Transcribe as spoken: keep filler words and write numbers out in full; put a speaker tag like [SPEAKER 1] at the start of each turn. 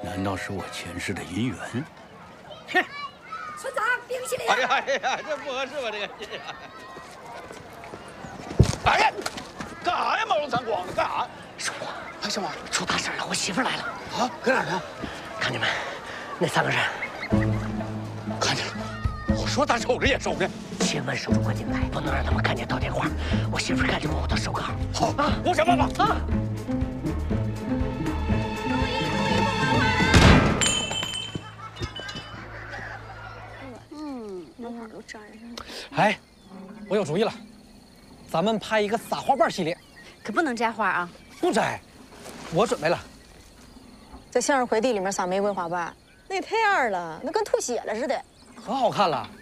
[SPEAKER 1] 难道是我前世的姻缘？
[SPEAKER 2] 哼！村长，冰淇淋！
[SPEAKER 3] 哎呀哎呀，这不合适吧？这个。哎呀，干啥呀？毛龙闪光的，干啥？
[SPEAKER 2] 叔，
[SPEAKER 3] 哎，什么？
[SPEAKER 2] 出大事了！我媳妇来了。
[SPEAKER 3] 啊，搁哪儿呢？
[SPEAKER 2] 看见没？那三个人。
[SPEAKER 3] 看见了。我说咋守着也守着。
[SPEAKER 2] 千万守住关键牌，不能让他们看见到电话。我媳妇看见过，我都收个好。
[SPEAKER 3] 好啊，我想办法啊。
[SPEAKER 4] 哎，我有主意了，咱们拍一个撒花瓣系列，
[SPEAKER 5] 可不能摘花啊！
[SPEAKER 4] 不摘，我准备了，
[SPEAKER 6] 在向日葵地里面撒玫瑰花瓣，那也太二了，那跟吐血了似的，
[SPEAKER 4] 可好看了。